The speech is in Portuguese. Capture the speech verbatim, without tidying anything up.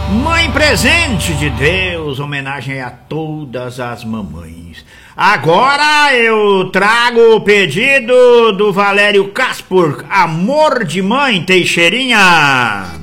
Mãe presente de Deus, homenagem a todas as mamães. Agora eu trago o pedido do Valério Caspor, Amor de Mãe, Teixeirinha.